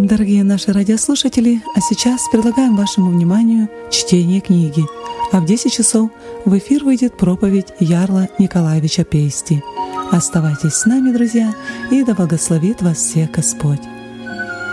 вечером, дорогие наши радиослушатели! А сейчас предлагаем вашему вниманию чтение книги. А в 10 часов в эфир выйдет проповедь Ярла Николаевича Пейсти. Оставайтесь с нами, друзья, и да благословит вас всех Господь!